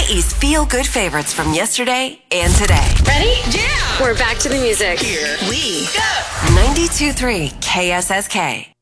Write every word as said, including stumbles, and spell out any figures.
Hawaii's feel-good favorites from yesterday and today. Ready? Yeah! We're back to the music. Here we go! ninety-two point three K S S K.